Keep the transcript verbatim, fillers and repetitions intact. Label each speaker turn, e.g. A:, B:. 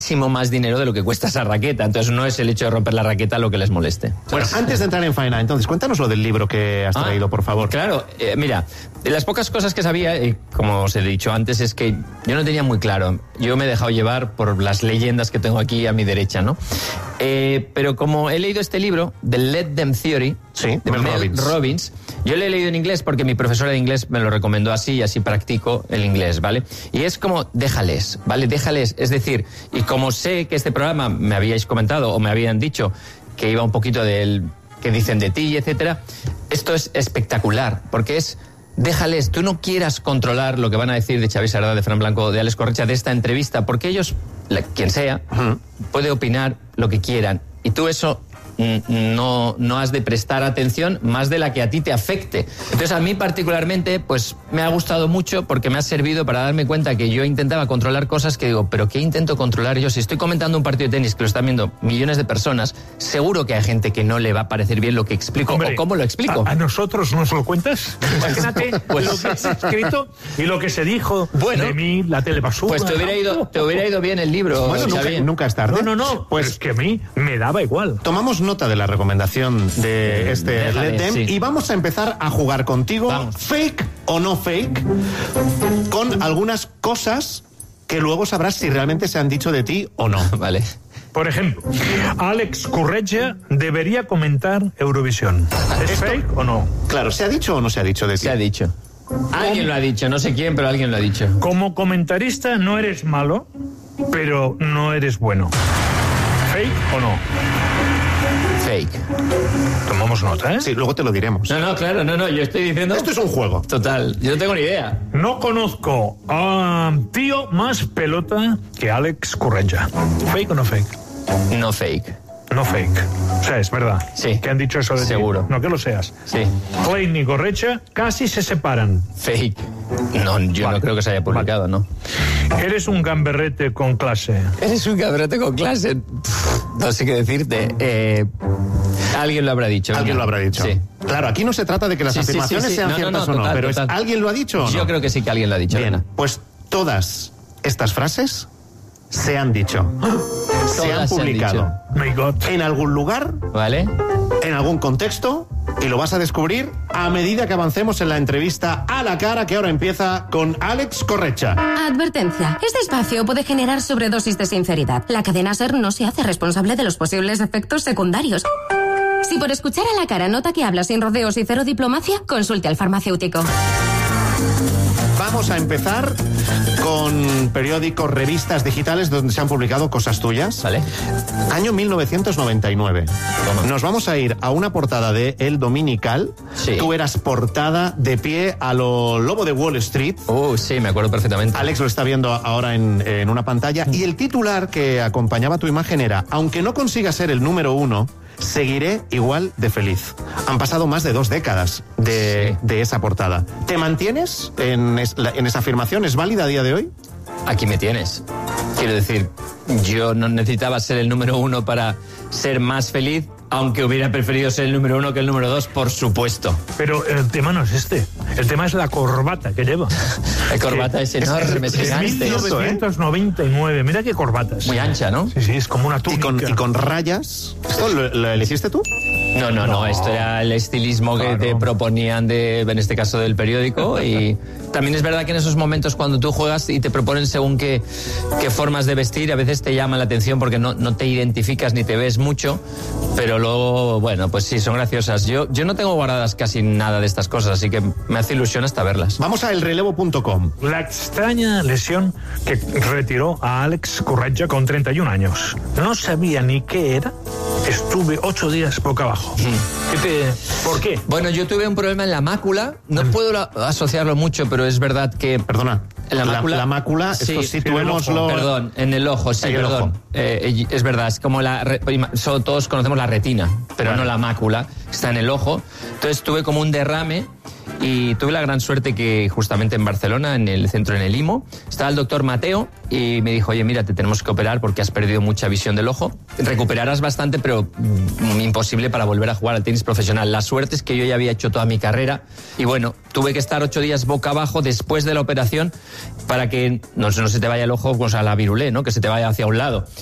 A: más dinero de lo que cuesta esa raqueta. Entonces no es el hecho de romper la raqueta lo que les moleste.
B: Bueno, antes de entrar en faena, entonces cuéntanos lo del libro que has traído, ah, por favor.
A: Claro, eh, mira, de las pocas cosas que sabía, eh, como os he dicho antes, es que yo no tenía muy claro. Yo me he dejado llevar por las leyendas que tengo aquí a mi derecha, ¿no? Eh, pero como he leído este libro, The Let Them Theory,
B: sí,
A: de Mel Robbins. Robbins, yo lo he leído en inglés porque mi profesora de inglés me lo recomendó así y así practico el inglés, ¿vale? Y es como, déjales, ¿vale? Déjales, es decir, y como sé que este programa me habíais comentado o me habían dicho que iba un poquito del que dicen de ti, etcétera, esto es espectacular, porque es, déjales, tú no quieras controlar lo que van a decir de Xavi Sardá, de Fran Blanco, de Alex Correcha, de esta entrevista, porque ellos, la, quien sea, uh-huh. puede opinar lo que quieran, y tú eso no, no has de prestar atención más de la que a ti te afecte. Entonces a mí particularmente pues me ha gustado mucho porque me ha servido para darme cuenta que yo intentaba controlar cosas que digo, pero ¿qué intento controlar yo? Si estoy comentando un partido de tenis que lo están viendo millones de personas, seguro que hay gente que no le va a parecer bien lo que explico. Hombre, o cómo lo explico.
C: ¿A, a nosotros nos lo cuentas? Imagínate pues, lo que has escrito y lo que se dijo bueno, de mí, la telebasura.
A: Pues te hubiera ido, te hubiera ido bien el libro.
B: Bueno, nunca, nunca es tarde.
C: No, no, no, pues es que a mí me daba igual.
B: Tomamos nota de la recomendación de este
A: Déjale,
B: Let Them
A: sí.
B: y vamos a empezar a jugar contigo,
A: vamos.
B: fake o no fake, con algunas cosas que luego sabrás si realmente se han dicho de ti o no.
A: Vale.
C: Por ejemplo, Alex Correcha debería comentar Eurovisión. ¿Es
B: Esto,
C: fake o no?
B: Claro, ¿se ha dicho o no se ha dicho de ti?
A: Se ha dicho. Alguien lo ha dicho, no sé quién, pero alguien lo ha dicho.
C: Como comentarista no eres malo, pero no eres bueno. ¿Fake o no?
A: Fake.
C: Tomamos nota, ¿eh?
B: Sí, luego te lo diremos.
A: No, no, claro, no, no, yo estoy diciendo...
B: Esto es un juego.
A: Total, yo no tengo ni idea.
C: No conozco a tío más pelota que Alex Correcha. ¿Fake o no fake?
A: No fake.
C: No fake. O sea, es verdad.
A: Sí.
C: Que han dicho eso de ti.
A: Seguro.
C: No que lo seas.
A: Sí.
C: Klein y Correcha casi se separan.
A: Fake. No, yo
C: vale.
A: no creo que se haya publicado, vale. ¿no?
C: Eres un gamberrete con clase.
A: Eres un gamberrete con clase. Pff, no sé qué decirte. Eh, alguien lo habrá dicho.
B: Alguien
A: ¿no?
B: lo habrá dicho.
A: Sí.
B: Claro, aquí no se trata de que las
A: sí,
B: afirmaciones
A: sí, sí, sí.
B: sean
A: No,
B: ciertas
A: no, no,
B: o no,
A: total,
B: pero
A: total.
B: ¿es, ¿alguien lo ha dicho o no?
A: Yo creo que sí que alguien lo ha dicho.
B: Bien,
A: Elena.
B: pues todas estas frases se han dicho. Se han publicado.
C: My God.
B: En algún lugar,
A: ¿Vale?
B: en algún contexto, y lo vas a descubrir a medida que avancemos en la entrevista a la cara que ahora empieza con Alex Correcha.
D: Advertencia. Este espacio puede generar sobredosis de sinceridad. La cadena SER no se hace responsable de los posibles efectos secundarios. Si por escuchar a la cara nota que habla sin rodeos y cero diplomacia, consulte al farmacéutico.
B: Vamos a empezar con periódicos, revistas digitales donde se han publicado cosas tuyas.
A: Vale.
B: Año mil novecientos noventa y nueve.
A: Toma.
B: Nos vamos a ir a una portada de El Dominical.
A: Sí.
B: Tú eras portada de pie a lo Lobo de Wall Street.
A: Uh, sí, me acuerdo perfectamente.
B: Alex lo está viendo ahora en, en una pantalla. Y el titular que acompañaba tu imagen era: aunque no consiga ser el número uno, seguiré igual de feliz. Han pasado más de dos décadas de,
A: sí.
B: de esa portada. ¿Te mantienes en, es, en esa afirmación? ¿Es válida a día de hoy?
A: Aquí me tienes. Quiero decir, yo no necesitaba ser el número uno para ser más feliz, aunque hubiera preferido ser el número uno que el número dos, por supuesto.
C: Pero el tema no es este. El tema es la corbata que lleva.
A: La corbata
C: que
A: es enorme, es, es, es
C: mil novecientos noventa y nueve. Mira qué corbatas.
A: Muy ancha, ¿no?
C: Sí, sí, es como una túnica.
B: Y con, y con rayas. ¿Esto lo, lo elegiste tú?
A: No, no, no, no, esto era el estilismo claro. que te proponían, de, en este caso del periódico, y también es verdad que en esos momentos cuando tú juegas y te proponen según qué, qué formas de vestir, a veces te llaman la atención porque no, no te identificas ni te ves mucho, pero luego, bueno, pues sí, son graciosas. Yo, yo no tengo guardadas casi nada de estas cosas, así que me hace ilusión hasta verlas.
B: Vamos a el relevo punto com.
C: La extraña lesión que retiró a Alex Correcha con treinta y un años. No sabía ni qué era. Estuve ocho días boca abajo. ¿Qué te, ¿Por qué?
A: Bueno, yo tuve un problema en la mácula. No puedo la, asociarlo mucho, pero es verdad que...
B: Perdona.
A: En la mácula,
B: la, la mácula
A: sí,
B: esto situémoslo...
A: Perdón, en el ojo, sí,
B: en el
A: perdón.
B: Ojo.
A: Eh, es verdad, es como la... Solo todos conocemos la retina, pero vale. no la mácula. Está en el ojo. Entonces tuve como un derrame Y tuve la gran suerte que justamente en Barcelona, en el centro, en el I M O, estaba el doctor Mateo y me dijo, oye, mira, te tenemos que operar porque has perdido mucha visión del ojo. Recuperarás bastante, pero mm, imposible para volver a jugar al tenis profesional. La suerte es que yo ya había hecho toda mi carrera y bueno, tuve que estar ocho días boca abajo después de la operación para que no, no se te vaya el ojo pues, a la virulé, ¿no? Que se te vaya hacia un lado.